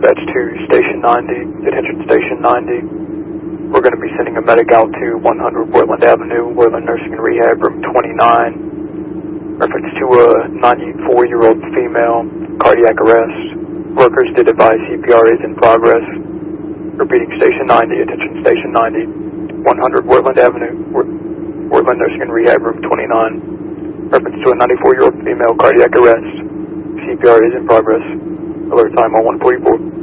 dispatch to Station 90, attention Station 90. We're going to be sending a medic out to 100 Woodland Avenue, Woodland Nursing and Rehab, room 29. Reference to a 94-year-old female, cardiac arrest. Workers did advise CPR is in progress. Repeating Station 90, attention Station 90, 100 Woodland Avenue, Woodland Nursing and Rehab, room 29. Reference to a 94-year-old female, cardiac arrest. CPR is in progress. Alert time on 144.